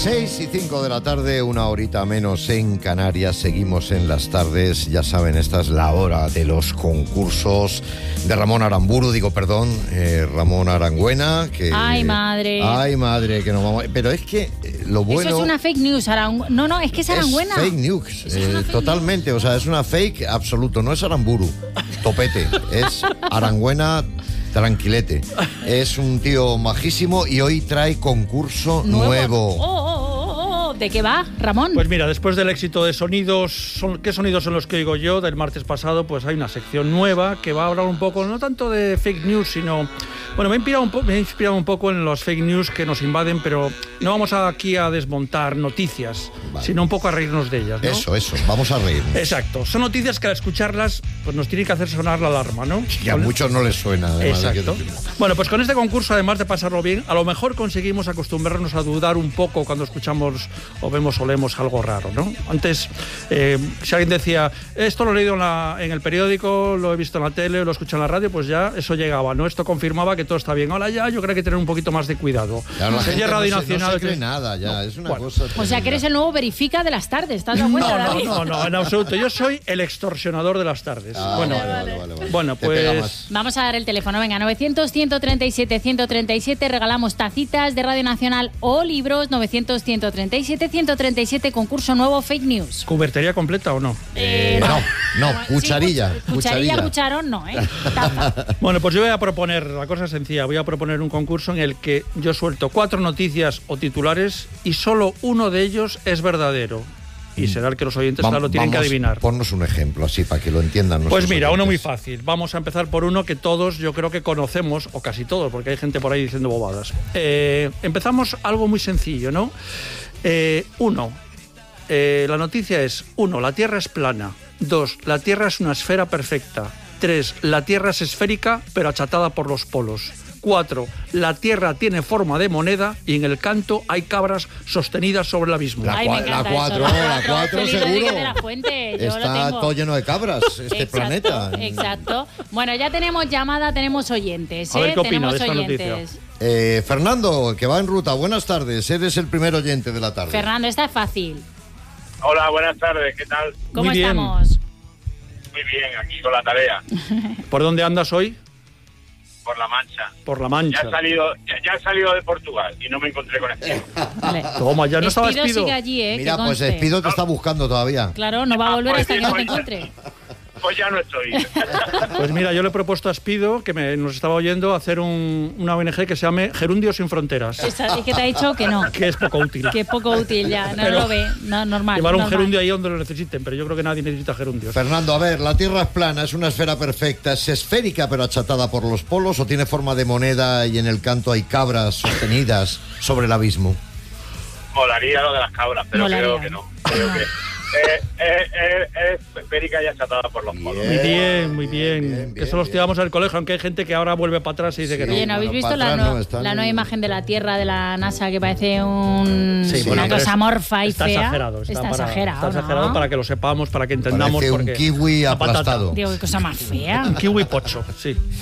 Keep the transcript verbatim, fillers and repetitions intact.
seis y cinco de la tarde, una horita menos en Canarias. Seguimos en las tardes, ya saben, esta es la hora de los concursos de Ramón Aramburu, digo, perdón, eh, Ramón Arangüena. Que, ay, madre. Ay, madre, que nos vamos. Pero es que eh, lo bueno. Eso es una fake news, Arangüena. No, no, es que es Arangüena. Es fake news, eh, fake totalmente. News. O sea, es una fake absoluto. No es Aramburu, topete. Es Arangüena. Tranquilete. Es un tío majísimo y hoy trae concurso nuevo. nuevo. Oh, oh, oh, oh. ¿De qué va, Ramón? Pues mira, después del éxito de sonidos, son, ¿qué sonidos son los que oigo yo? Del martes pasado, pues hay una sección nueva que va a hablar un poco, no tanto de fake news, sino... Bueno, me he inspirado un, po- me he inspirado un poco en los fake news que nos invaden, pero no vamos aquí a desmontar noticias, vale, sino un poco a reírnos de ellas, ¿no? Eso, eso, vamos a reírnos. Exacto, son noticias que al escucharlas pues nos tiene que hacer sonar la alarma, ¿no? Y a muchos no les suena. Además. Exacto. De que... Bueno, pues con este concurso, además de pasarlo bien, a lo mejor conseguimos acostumbrarnos a dudar un poco cuando escuchamos o vemos o leemos algo raro, ¿no? Antes, eh, si alguien decía, esto lo he leído en, la, en el periódico, lo he visto en la tele, lo he escuchado en la radio, pues ya eso llegaba, ¿no? Esto confirmaba que todo está bien. Ahora ya yo creo que hay que tener un poquito más de cuidado. Claro, la gente Radio no, se, Nacional, no se cree que... nada ya, no, es una bueno. cosa... O sea, que eres el nuevo verifica de las tardes, ¿estás de acuerdo, No, David? no, no, no, en absoluto. Yo soy el extorsionador de las tardes. Ah, bueno, vale, vale, vale, vale. bueno, pues... Vamos a dar el teléfono, venga, novecientos, ciento treinta y siete, ciento treinta y siete, regalamos tacitas de Radio Nacional o libros, novecientos, ciento treinta y siete, ciento treinta y siete, concurso nuevo fake news. ¿Cubertería completa o no? Eh, no, no, sí, cucharilla. cuch- cucharilla, cucharón, no, ¿eh? Taza. Bueno, pues yo voy a proponer, la cosa es sencilla, voy a proponer un concurso en el que yo suelto cuatro noticias o titulares y solo uno de ellos es verdadero. Y será el que los oyentes Va- lo tienen vamos, que adivinar. Ponnos un ejemplo así para que lo entiendan. Pues mira, uno muy oyentes. fácil. Vamos a empezar por uno que todos yo creo que conocemos, o casi todos, porque hay gente por ahí diciendo bobadas. Eh, empezamos algo muy sencillo, ¿no? Eh, uno, eh, la noticia es, uno, la Tierra es plana. Dos, la Tierra es una esfera perfecta. Tres, la Tierra es esférica, pero achatada por los polos. Cuatro, la Tierra tiene forma de moneda y en el canto hay cabras sostenidas sobre el abismo. La, Ay, me cua- la encanta cuatro, eso. la cuatro Feliz seguro. Rodríguez de la Fuente, yo lo Está tengo. todo lleno de cabras, este Exacto, planeta. Exacto. Bueno, ya tenemos llamada, tenemos oyentes, ¿eh? A ver qué opina tenemos de esta oyentes. noticia. Eh, Fernando, que va en ruta, buenas tardes, eres el primer oyente de la tarde. Fernando, esta es fácil. Hola, buenas tardes, ¿qué tal? ¿Cómo Muy bien. estamos? Muy bien, aquí con la tarea, ¿Por dónde andas hoy? por La Mancha. Por la Ya Mancha. he salido, ya, ya he salido de Portugal y no me encontré con el Vale. Toma, ya no estaba Espido Espido. sigue allí, ¿eh? Mira, que pues conste. Espido te está buscando todavía. Claro, no va a volver Ah, pues hasta sí, que no te pues ya. encuentre. Pues ya no estoy. Pues mira, yo le he propuesto a Espido, que me, nos estaba oyendo, hacer un, una O N G que se llame Gerundio sin Fronteras, Esa- Es que te ha dicho que no. que es poco útil. Que es poco útil ya, no Pero lo ve, no, normal. Llevar un normal. gerundio ahí donde lo necesiten, pero yo creo que nadie necesita gerundios. Fernando, a ver, la Tierra es plana, es una esfera perfecta, es esférica pero achatada por los polos o tiene forma de moneda y en el canto hay cabras sostenidas sobre el abismo. Molaría lo de las cabras, pero Molaría. creo que no. Creo que eh, eh, eh, es esférica y achatada por los polos. Muy bien, muy bien. bien, bien, que eso lo bien. estudiamos en el colegio, aunque hay gente que ahora vuelve para atrás y dice que no. Oye, ¿no habéis Bueno, visto la, para atrás no- no, están la en- nueva imagen de la Tierra de la NASA que parece un, Sí, Sí, bueno, una pero cosa es- morfa y está fea? Exagerado, está, está para- exagerado, está exagerado ¿no? para que lo sepamos, para que entendamos. Parece un porque kiwi la patata. aplastado. Digo, qué cosa más fea. Un kiwi pocho, sí.